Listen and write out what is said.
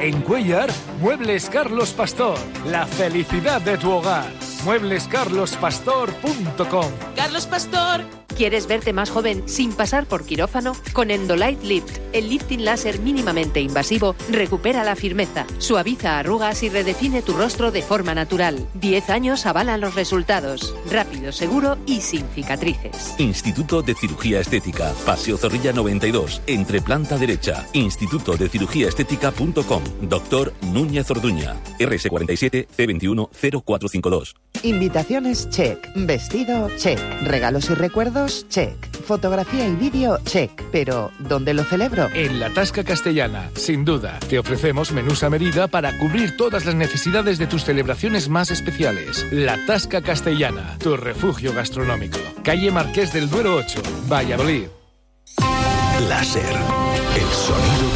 En Cuéllar, Muebles Carlos Pastor. La felicidad de tu hogar. mueblescarlospastor.com. ¡Carlos Pastor! ¿Quieres verte más joven sin pasar por quirófano? Con Endolight Lift, el lifting láser mínimamente invasivo recupera la firmeza, suaviza arrugas y redefine tu rostro de forma natural. 10 años avalan los resultados. Rápido, seguro y sin cicatrices. Instituto de Cirugía Estética, Paseo Zorrilla 92, entre planta derecha. institutodecirugíaestética.com. Doctor Núñez Orduña. RS47 C21 0452. Invitaciones, check. Vestido, check. Regalos y recuerdos, check. Fotografía y vídeo, check. Pero, ¿dónde lo celebro? En la Tasca Castellana, sin duda. Te ofrecemos menús a medida para cubrir todas las necesidades de tus celebraciones más especiales. La Tasca Castellana, tu refugio gastronómico. Calle Marqués del Duero 8, Valladolid. Láser, el sonido